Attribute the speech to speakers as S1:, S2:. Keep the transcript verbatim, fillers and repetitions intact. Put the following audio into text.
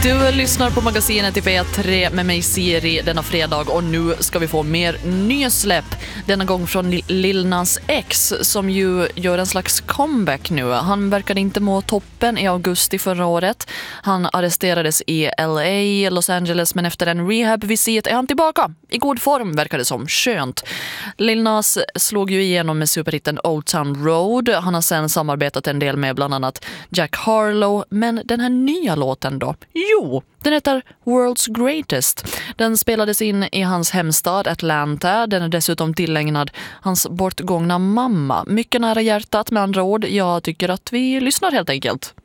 S1: Du lyssnar på magasinet i P tre med mig Siri denna fredag och nu ska vi få mer nysläpp. Denna gång från Lil Nas X som ju gör en slags comeback nu. Han verkade inte må toppen i augusti förra året. Han arresterades i L A, Los Angeles, men efter en rehab-visit är han tillbaka. I god form verkar det som. Skönt. Lil Nas slog ju igenom med superhitten Old Town Road. Han har sen samarbetat en del med bland annat Jack Harlow. Men den här nya låten då? Jo, den heter World's Greatest. Den spelades in i hans hemstad Atlanta. Den är dessutom tillägnad hans bortgångna mamma. Mycket nära hjärtat med andra ord. Jag tycker att vi lyssnar helt enkelt.